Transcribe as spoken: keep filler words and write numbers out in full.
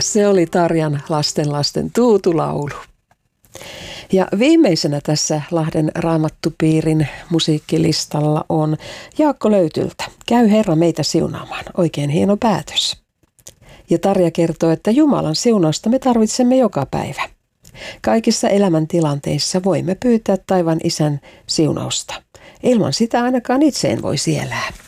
Se oli Tarjan lastenlasten tuutulaulu. Ja viimeisenä tässä Lahden Raamattupiirin musiikkilistalla on Jaakko Löytyltä. Käy Herra meitä siunaamaan. Oikein hieno päätös. Ja Tarja kertoo, että Jumalan siunausta me tarvitsemme joka päivä. Kaikissa elämäntilanteissa voimme pyytää taivaan Isän siunausta. Ilman sitä ainakaan itse en voisi elää.